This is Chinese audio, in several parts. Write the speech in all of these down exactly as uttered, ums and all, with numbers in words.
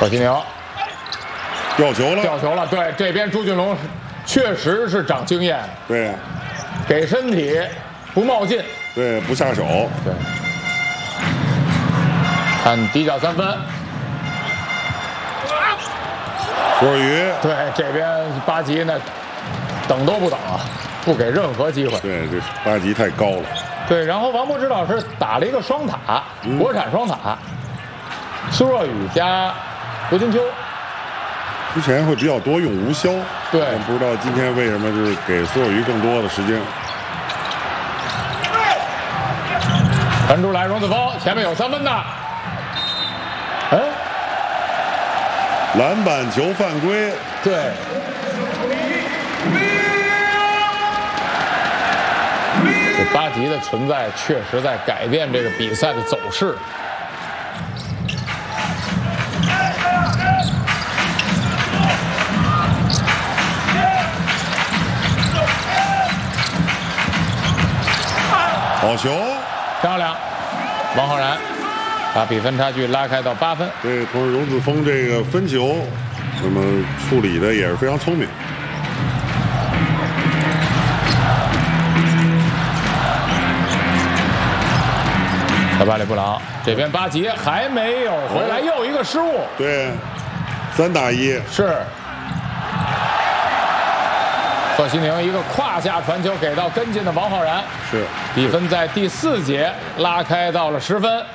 贺西宁掉球了， 掉球了。对，这边朱俊龙确实是长经验， 对， 给身体不冒进， 对，不下手， 对。看底角三分， 索尔鱼， 对，这边巴吉呢，等都不等啊，不给任何机会。 对，这巴吉太高了。 对，然后王柏芝老师打了一个双塔， 嗯、 国产双塔，苏若雨加胡金秋。 之前会比较多用吴潇， 对， 不知道今天为什么就是给苏若雨更多的时间。 传出来，荣子峰前面有三分的，哎， 篮板球犯规， 对。这巴吉的存在确实在改变这个比赛的走势。 好球， 漂亮！王浩然把比分差距拉开到八分。 对，同时荣子峰这个分球，那么处理的也是非常聪明。 小巴里布朗这边巴吉还没有回来，又一个失误。 对，三打一。 是。贺西宁一个胯下传球给到跟进的王浩然， 是比分在第四节拉开到了十分。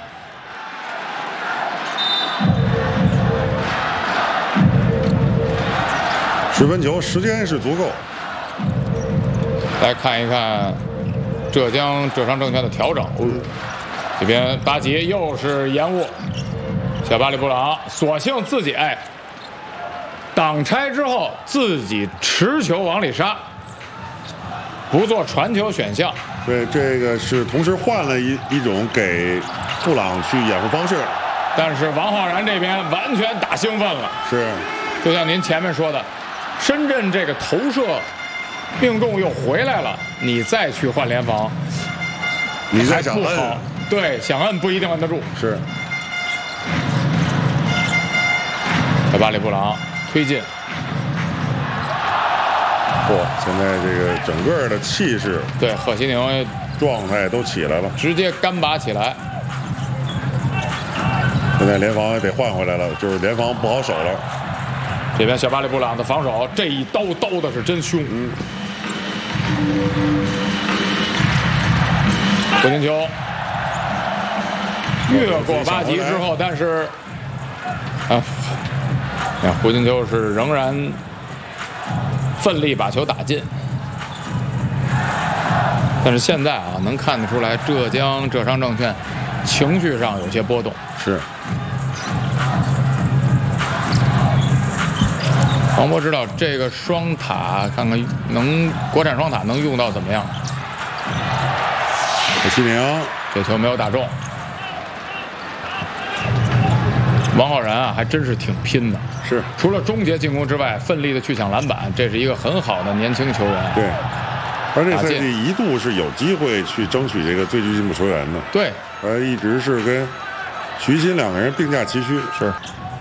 十分球时间是足够。 来看一看浙江浙商证券的调整。嗯、这边巴吉又是延误，小巴里布朗索性自己哎。挡拆之后，自己持球往里杀，不做传球选项。 对，这个是同时换了一一种给布朗去掩护方式。 但是王浩然这边完全打兴奋了。 是， 就像您前面说的，深圳这个投射命中又回来了，你再去换联防， 你再想摁， 对，想摁不一定摁得住。 是。 小巴里布朗。推进， 嚯、哦！现在这个整个的气势， 对贺西宁状态都起来了， 直接干拔起来。 现在联防也得换回来了，就是联防不好守了。 这边小巴里布朗的防守，这一刀刀的是真凶。嗯。胡金秋越过巴吉之后，但是啊。看胡金秋是仍然奋力把球打进，但是现在啊，能看得出来浙江浙商证券情绪上有些波动。 是。 王波知道这个双塔，看看能国产双塔能用到怎么样？ 贺西宁这球没有打中。王浩然啊，还真是挺拼的。 是， 除了终结进攻之外，奋力的去抢篮板，这是一个很好的年轻球员。 对，而这赛季一度是有机会去争取这个最具进步球员的。 对， 而一直是跟徐新两个人并驾齐驱。 是，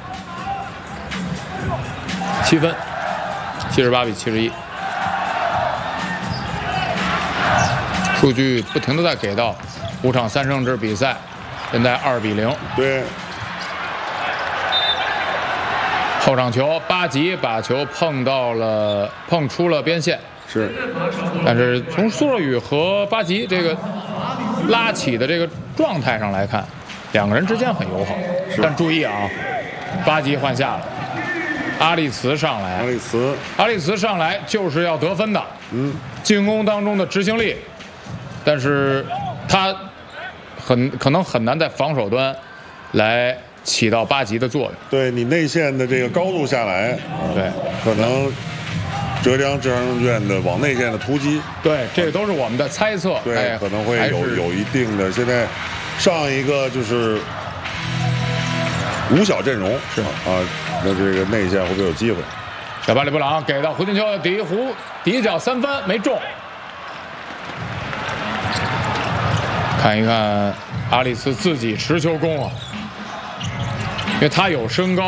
七分，七十八比七十一。数据不停的在给到，五场三胜制比赛，现在二比零。 对。 后场球，巴吉把球碰到了，碰出了边线。 是， 但是从苏若雨和巴吉这个拉起的这个状态上来看，两个人之间很友好。但注意啊，巴吉换下了，阿利茨上来， 阿利茨， 阿利茨上来就是要得分的。嗯，进攻当中的执行力，但是他很可能很难在防守端来起到巴吉的作用。 对你内线的这个高度下来， 对， 可能浙江浙商证券的往内线的突击， 对，这个都是我们的猜测。 对， 哎、 可能会有有一定的。现在上一个就是五小阵容是啊，那这个内线会不会有机会？ 小巴里布朗给到胡金秋的底弧底角三分没中。看一看阿里斯自己持球攻啊，因为他有身高。